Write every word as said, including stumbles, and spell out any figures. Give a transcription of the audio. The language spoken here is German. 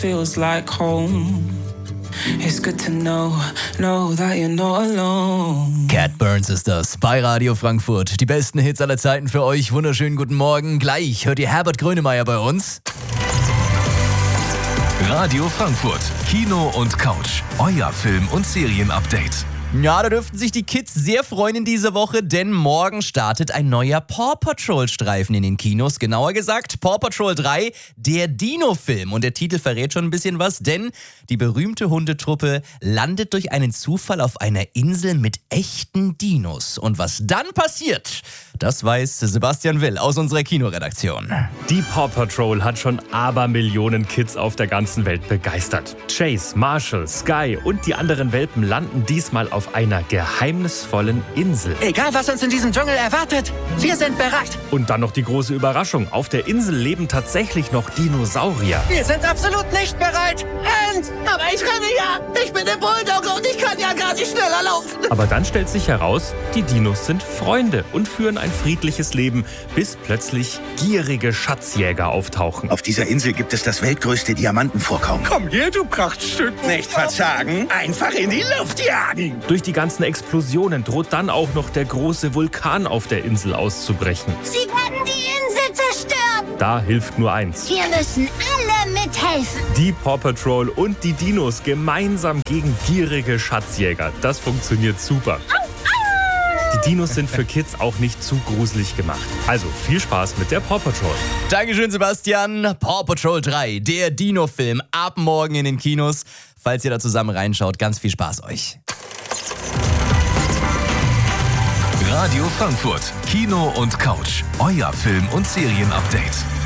feels like home. It's good to know, know that you're not alone. Cat Burns ist das bei Radio Frankfurt. Die besten Hits aller Zeiten für euch. Wunderschönen guten Morgen. Gleich hört ihr Herbert Grönemeyer bei uns. Radio Frankfurt, Kino und Couch, euer Film- und Serienupdate. Ja, da dürften sich die Kids sehr freuen in dieser Woche, denn morgen startet ein neuer Paw Patrol-Streifen in den Kinos. Genauer gesagt Paw Patrol drei, der Dino-Film. Und der Titel verrät schon ein bisschen was, denn die berühmte Hundetruppe landet durch einen Zufall auf einer Insel mit echten Dinos. Und was dann passiert, das weiß Sebastian Will aus unserer Kinoredaktion. Die Paw Patrol hat schon Abermillionen Kids auf der ganzen Welt begeistert. Chase, Marshall, Sky und die anderen Welpen landen diesmal auf einer geheimnisvollen Insel. Egal, was uns in diesem Dschungel erwartet, wir sind bereit. Und dann noch die große Überraschung. Auf der Insel leben tatsächlich noch Dinosaurier. Wir sind absolut nicht bereit. Hans, aber ich renne ja. Ich bin der Bulldogge und ich kann ja gar nicht schneller laufen. Aber dann stellt sich heraus, die Dinos sind Freunde und führen ein friedliches Leben, bis plötzlich gierige Schatzjäger auftauchen. Auf dieser Insel gibt es das weltgrößte Diamantenvorkommen. Komm her, du Prachtstück. Nicht verzagen, einfach in die Luft jagen. Durch die ganzen Explosionen droht dann auch noch der große Vulkan auf der Insel auszubrechen. Sie werden die Insel zerstören. Da hilft nur eins. Wir müssen alle mithelfen. Die Paw Patrol und die Dinos gemeinsam gegen gierige Schatzjäger. Das funktioniert super. Die Dinos sind für Kids auch nicht zu gruselig gemacht. Also viel Spaß mit der Paw Patrol. Dankeschön, Sebastian. Paw Patrol drei, der Dino-Film, ab morgen in den Kinos. Falls ihr da zusammen reinschaut, ganz viel Spaß euch. Radio Frankfurt, Kino und Couch, euer Film- und Serienupdate.